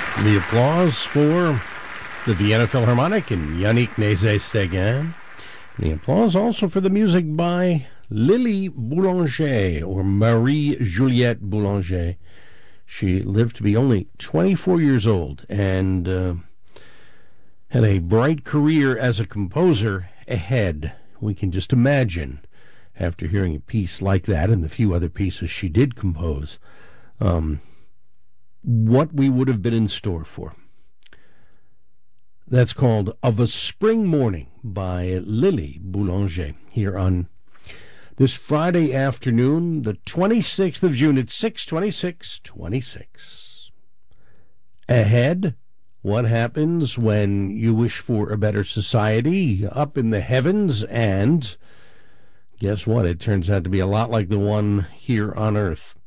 The applause for the Vienna Philharmonic and Yannick Nézet-Séguin. The applause also for the music by Lily Boulanger, or Marie-Juliette Boulanger. She lived to be only 24 years old and had a bright career as a composer ahead. We can just imagine, after hearing a piece like that and the few other pieces she did compose, what we would have been in store for. That's called Of a Spring Morning by Lily Boulanger, here on this Friday afternoon, the 26th of June at 6:26:26. Ahead, what happens when you wish for a better society up in the heavens, and guess what? It turns out to be a lot like the one here on Earth.